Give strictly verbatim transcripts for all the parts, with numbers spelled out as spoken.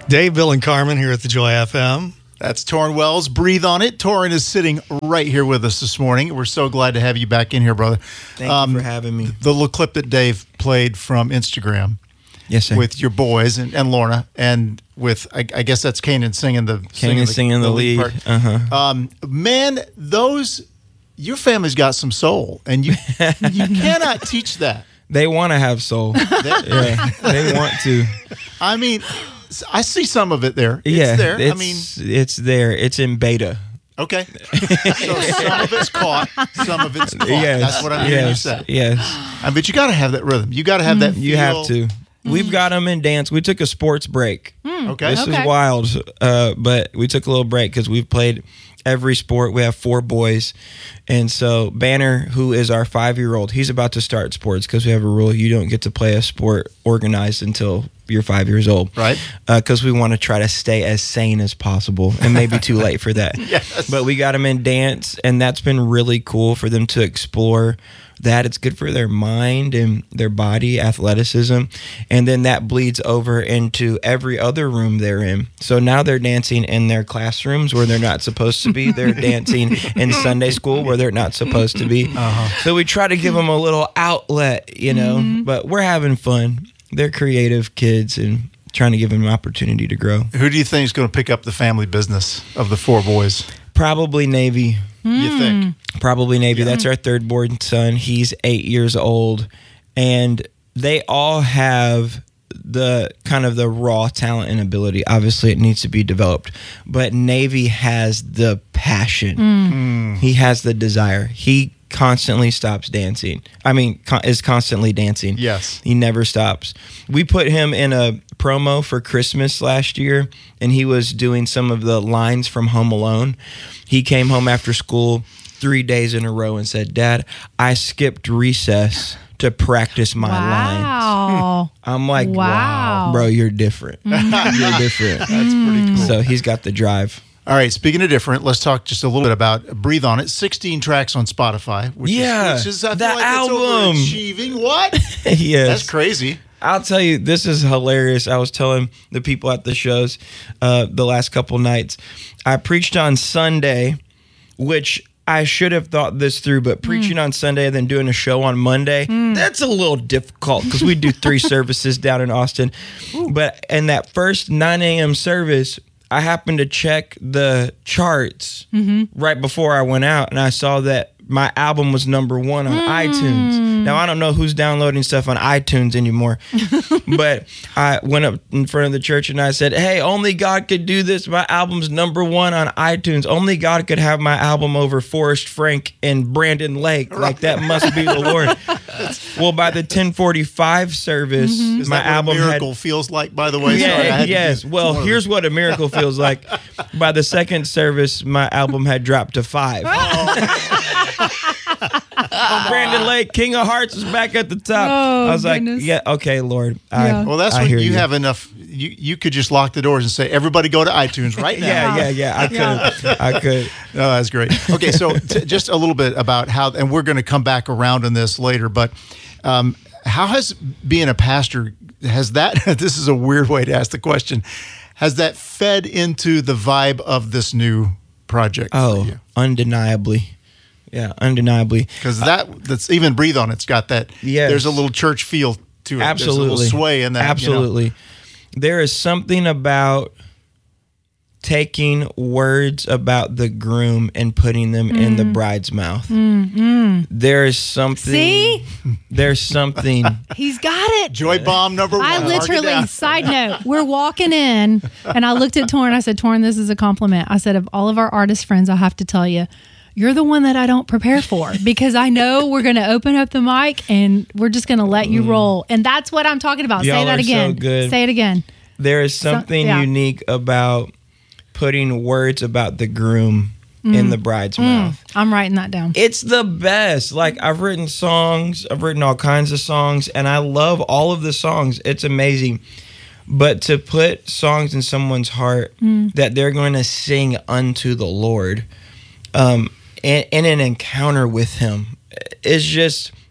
Dave, Bill, and Carmen here at the Joy F M. That's Torrin Wells. Breathe on it. Torrin is sitting right here with us this morning. We're so glad to have you back in here, brother. Thank um, you for having me. The little clip that Dave played from Instagram. Yes, sir. With your boys and, and Lorna, and with, I, I guess that's Kanan singing the Kanan singing the, singing the, the lead. part. Uh-huh. Um, man, those, your family's got some soul, and you you cannot teach that. They want to have soul. yeah, they want to. I mean, I see some of it there. It's yeah, there. It's, I mean, it's there. It's in beta. Okay. So some of it's caught, some of it's caught. Yes, That's what I'm hearing yes, you say. Yes. I but you got to have that rhythm. You got to have mm, that feel. You have to. Mm. We've got them in dance. We took a sports break. Mm. Okay. This okay. is wild, uh, but we took a little break because we've played every sport. We have four boys. And so Banner, who is our five-year-old, he's about to start sports because we have a rule. You don't get to play a sport organized until you're five years old. Right. Because uh, we want to try to stay as sane as possible. And maybe too late for that. Yes. But we got them in dance, and that's been really cool for them to explore that. It's good for their mind and their body, athleticism. And then that bleeds over into every other room they're in. So now they're dancing in their classrooms where they're not supposed to be. They're dancing in Sunday school where they're not supposed to be. Uh-huh. So we try to give them a little outlet, you know, mm-hmm. but we're having fun. They're creative kids and trying to give them an opportunity to grow. Who do you think is going to pick up the family business of the four boys? Probably Navy. Mm. You think? Probably Navy. Yeah. That's our third born son. He's eight years old. And they all have the kind of the raw talent and ability. Obviously, it needs to be developed. But Navy has the passion. Mm. Mm. He has the desire. He constantly stops dancing. I mean, con- is constantly dancing. Yes. He never stops. We put him in a promo for Christmas last year, and he was doing some of the lines from Home Alone. He came home after school three days in a row and said, "Dad, I skipped recess to practice my wow. lines." I'm like, wow. wow, bro, you're different. You're different. That's pretty cool. So he's got the drive. All right, speaking of different, let's talk just a little bit about Breathe on It. sixteen tracks on Spotify, which yeah, is, which is I the feel like album. It's overachieving. What? Yes. That's crazy. I'll tell you, this is hilarious. I was telling the people at the shows uh, the last couple nights. I preached on Sunday, which I should have thought this through, but preaching mm. on Sunday and then doing a show on Monday, mm. that's a little difficult because we do three services down in Austin. Ooh. But in that first nine a.m. service, I happened to check the charts mm-hmm. right before I went out, and I saw that my album was number one on mm. iTunes. Now, I don't know who's downloading stuff on iTunes anymore, but I went up in front of the church and I said, "Hey, only God could do this. My album's number one on iTunes. Only God could have my album over Forrest Frank and Brandon Lake. Like, that must be the Lord." Well, by the ten forty-five service, mm-hmm. my Is that album what a miracle had, feels like, by the way? Yeah, Sorry, yes. Well, here's what a miracle feels like. By the second service, my album had dropped to five. Brandon Lake, King of Hearts, was back at the top. Oh, I was goodness. like, yeah, okay, Lord. I, Yeah. Well, that's I when hear you, you have enough. You you could just lock the doors and say, "Everybody go to iTunes right now." Yeah, yeah, yeah. I could. I could. No, that's great. Okay, so t- just a little bit about how, and we're going to come back around on this later, but um, how has being a pastor, has that, this is a weird way to ask the question, has that fed into the vibe of this new project? Oh, for you? undeniably. Yeah, undeniably. Because that, that's even Breathe On It's got that, Yes. there's a little church feel to it. Absolutely. There's a little sway in that. Absolutely. You know? There is something about taking words about the groom and putting them mm. in the bride's mouth. Mm-hmm. There is something. See? There's something. He's got it. Joy bomb number one. I Mark it literally, down. side note, we're walking in and I looked at Torrin. I said, "Torrin, this is a compliment." I said, "Of all of our artist friends, I have to tell you, you're the one that I don't prepare for because I know we're going to open up the mic and we're just going to let you roll." And that's what I'm talking about. Y'all Say that are so again. good. Say it again. There is something So- yeah. unique about putting words about the groom mm. in the bride's mm. mouth. I'm writing that down. It's the best. Like, I've written songs, I've written all kinds of songs, and I love all of the songs. It's amazing. But to put songs in someone's heart mm. that they're going to sing unto the Lord um, in, in an encounter with him is just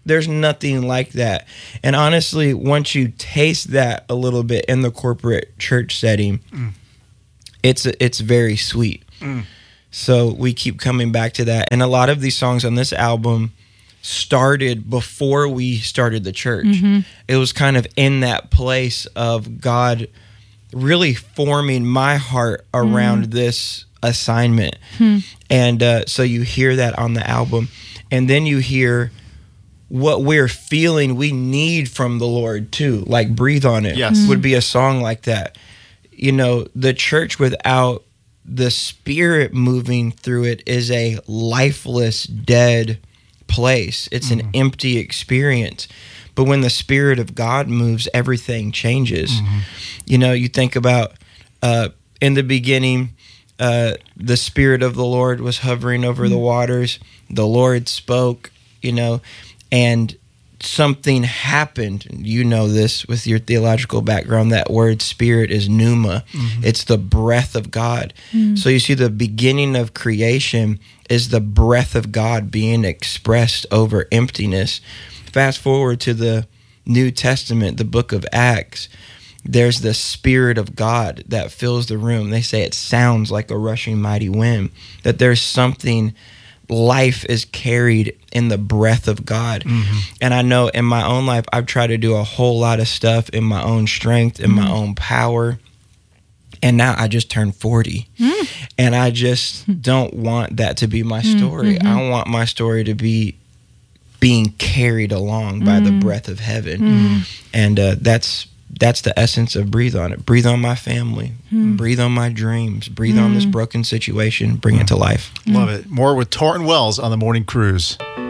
there's nothing like that. And honestly, once you taste that a little bit in the corporate church setting, mm. it's it's very sweet. Mm. So we keep coming back to that. And a lot of these songs on this album started before we started the church. Mm-hmm. It was kind of in that place of God really forming my heart around mm. this assignment. Hmm. And uh, so you hear that on the album, and then you hear what we're feeling we need from the Lord too, like Breathe on It. Yes. Would be a song like that. You know, the church without the Spirit moving through it is a lifeless, dead place. It's mm-hmm. an empty experience. But when the Spirit of God moves, everything changes. Mm-hmm. You know, you think about uh, in the beginning, Uh, the Spirit of the Lord was hovering over mm-hmm. the waters. The Lord spoke, you know, and something happened. You know this with your theological background. That word Spirit is pneuma. Mm-hmm. It's the breath of God. Mm-hmm. So you see, the beginning of creation is the breath of God being expressed over emptiness. Fast forward to the New Testament, the book of Acts. There's the Spirit of God that fills the room. They say it sounds like a rushing mighty wind, that there's something, life is carried in the breath of God. Mm-hmm. And I know in my own life, I've tried to do a whole lot of stuff in my own strength, in mm-hmm. my own power. And now I just turned forty. Mm. And I just don't want that to be my story. Mm-hmm. I want my story to be being carried along by mm. the breath of heaven. Mm. And uh, that's That's the essence of Breathe on It. Breathe on my family. Hmm. Breathe on my dreams. Breathe hmm. on this broken situation. Bring it to life. Love it. More with Torrin Wells on the Morning Cruise.